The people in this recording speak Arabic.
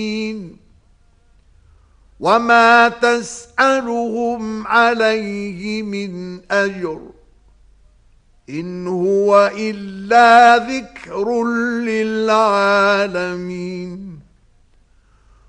وما تسألهم عليه من أجر إن هو إلا ذكر للعالمين